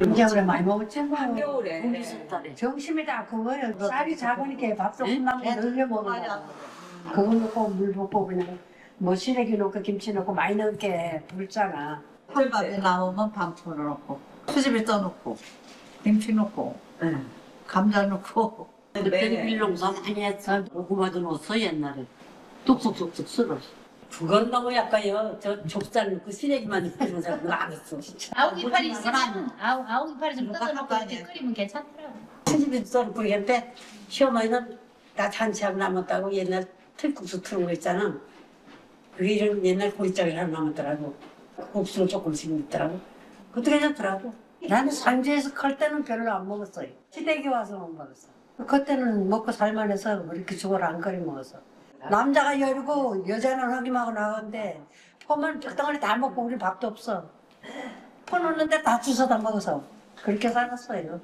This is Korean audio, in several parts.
한겨울에 많이 먹었지 뭐. 한겨울에. 정심이 다 그거예요. 쌀이 작으니까 밥도 끝나고 늘려 먹는 거. 그거 넣고 물 붓고 그냥 뭐 시래기 넣고 김치 넣고 많이 넣게 불잖아. 쌀밥에 나오면 반포 넣고 수제비 떠놓고 김치 넣고 감자 넣고 네. 밀농사 많이 했어. 고구마도 넣었어 옛날에. 뚝뚝뚝뚝 썰었어. 그건 너무 약간요. 저 좁쌀 넣고 시래기만 넣는 사람 안 했어. 진짜. 아욱이파리 있으면 아욱이파리 좀 뜯어놓고 이렇게 아니야. 끓이면 괜찮더라고. 시집이 썰고 그랬는데 시어머니는 나 잔치하고 남았다고 옛날 틀국수 틀은 거 있잖아. 그게 이런 옛날 고깃장이 하나 남았더라고. 국수를 조금씩 넣더라고. 그것도 괜찮더라고. 나는 상주에서 클 때는 별로 안 먹었어요. 시댁에 와서만 먹었어. 그때는 먹고 살만해서 그렇게 죽어를 안 끓여 먹었어. 남자가 열고 여자는 허기하고 나가는데 포만 적당히 다 먹고 우리 밥도 없어. 포 넣는데 다 주워다 먹어서 그렇게 살았어요.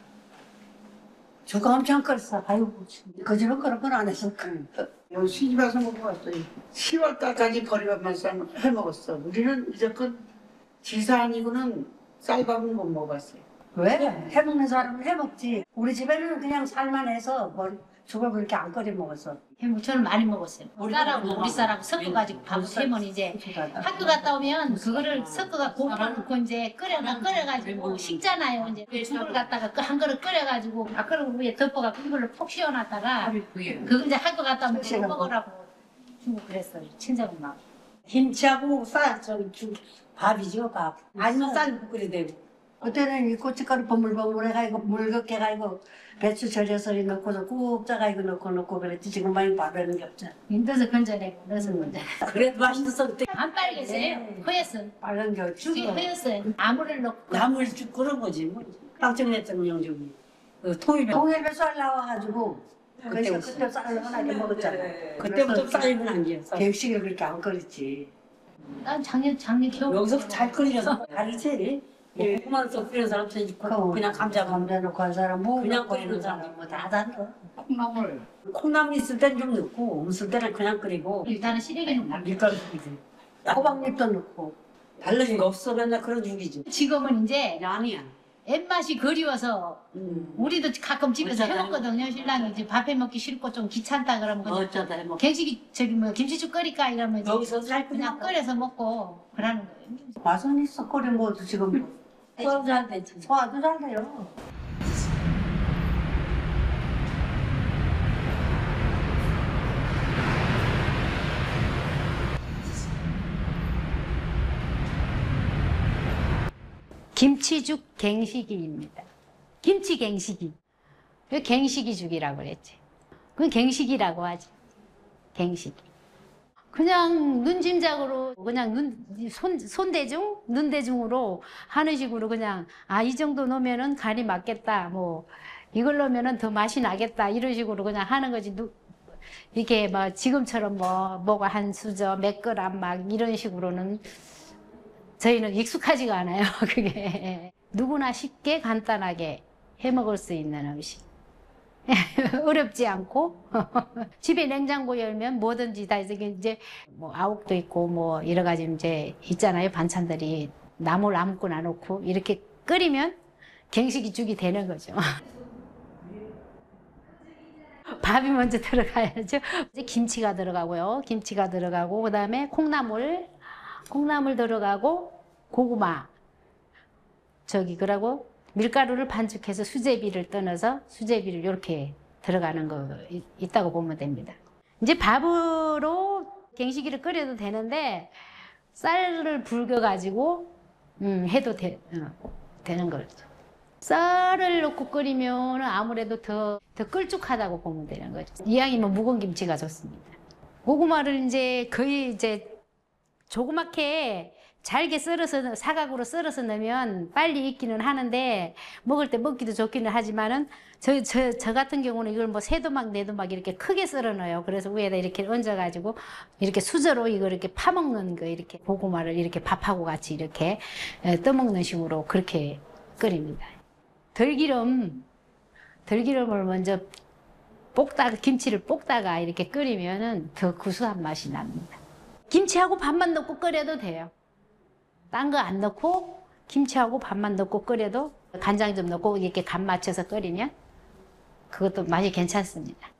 죽어 엄청 끓였어. 아이고 거지로 그런 건 안 했어. 여기 시집와서 먹어봤어요. 10월 달까지 보리밥만 해 먹었어. 우리는 무조건 지사 아니고는 쌀밥은 못 먹었어요. 왜? 해먹는 사람은 해먹지. 우리 집에는 그냥 살만해서 뭘 죽을 그렇게 안 끓여 먹었어. 저는 많이 먹었어요. 쌀하고 우리 쌀하고 섞어가지고 밥을 해면 이제 학교 갔다 오면 그거를 섞어가 곱창 넣고 이제 끓여가지고 식잖아요. 이제 죽을 갖다가 한 그릇 끓여가지고 밥그릇 위에 덮어가 그걸로 푹 씌워놨다가 그거 이제 학교 갔다 오면 그거 먹으라고 주고 그랬어요. 친정엄마. 김치하고 밥이죠, 밥. 아니면 쌀국 끓여 되고. 그때는 이 고춧가루 버물버물해가지고 물겁게 가지고 배추 절여서 넣고서 꾹 짜가지고 넣고 그랬지. 지금 많이 밥에는 게 없잖아. 인터서 건져내고 넣어서 건져. 그래도 맛있었어, 그때. 안 빨개져요. 허였어. 빨간 게 죽이 어딨어. 허였어요. 나물을 넣고. 나물죽 끓여 보지, 뭐. 깡증냈던 영죽이. 그 통일배. 통일배 쌀 나와가지고 그때 그래서 그때 쌀을 하나게 먹었잖아. 그때부터 쌀이면 안 돼. 계획식을 그렇게 안 끓였지. 난 작년 겨울. 여기서 잘 끓이려서 다르지? 고구마 써 끓이는 사람도 있고 그냥 감자 감자 넣고 한 사람 뭐 그냥 넣고 끓이는 하는 사람 뭐다 달라. 콩나물. 콩나물 있을 땐 좀 넣고 없을 때는 그냥 끓이고 일단은 시래기는 나. 밀가루 끓이지. 호박잎도 넣고. 달라진 거 없어. 맨날 그런 죽이지. 지금은 이제 아니야. 앱맛이 그리워서 우리도 가끔 집에서 어쩌다 해먹거든요. 신랑이 이제 밥해 먹기 싫고 좀 귀찮다 그러면 그냥 어쩌다 해먹. 갱식이 저기 뭐 김치죽 끓일까 이러면 이제 여기서 살 그냥 끓여서 먹고 그러는 거예요. 맛은 있어 끓여 먹어도 지금 소화도 잘 되지. 소화도 잘 돼요. 김치죽 갱식이입니다. 김치 갱식이. 그 갱식이 죽이라고 그랬지. 그건 갱식이라고 하지. 갱식이. 그냥 눈짐작으로 그냥 손대중, 눈대중으로 하는 식으로 그냥 이 정도 넣으면은 간이 맞겠다. 뭐 이걸 넣으면은 더 맛이 나겠다. 이런 식으로 그냥 하는 거지. 이게 뭐 지금처럼 뭐가 한 수저 몇 그램 막 이런 식으로는 저희는 익숙하지가 않아요. 그게 누구나 쉽게 간단하게 해 먹을 수 있는 음식. 어렵지 않고 집에 냉장고 열면 뭐든지 다 이제 뭐 아욱도 있고 뭐 여러 가지 이제 있잖아요. 반찬들이 나물 아무거나 넣고 이렇게 끓이면 갱식이 죽이 되는 거죠. 밥이 먼저 들어가야죠. 이제 김치가 들어가고요. 김치가 들어가고 그다음에 콩나물 들어가고 고구마 그러고 밀가루를 반죽해서 수제비를 떠넣어서 수제비를 이렇게 들어가는 거 있다고 보면 됩니다. 이제 밥으로 갱식이를 끓여도 되는데 쌀을 불겨가지고 해도 되는 거죠. 쌀을 넣고 끓이면 아무래도 더 끌쭉하다고 보면 되는 거죠. 이왕이면 묵은 김치가 좋습니다. 고구마를 이제 거의 이제 조그맣게 잘게 썰어서 사각으로 썰어서 넣으면 빨리 익기는 하는데 먹을 때 먹기도 좋기는 하지만은 저 같은 경우는 이걸 뭐 세도막 네도막 이렇게 크게 썰어 넣어요. 그래서 위에다 이렇게 얹어가지고 이렇게 수저로 이걸 이렇게 파먹는 거 이렇게 고구마를 이렇게 밥하고 같이 이렇게 떠먹는 식으로 그렇게 끓입니다. 들기름을 먼저 김치를 볶다가 이렇게 끓이면은 더 구수한 맛이 납니다. 김치하고 밥만 넣고 끓여도 돼요. 딴 거 안 넣고 김치하고 밥만 넣고 끓여도 간장 좀 넣고 이렇게 간 맞춰서 끓이면 그것도 맛이 괜찮습니다.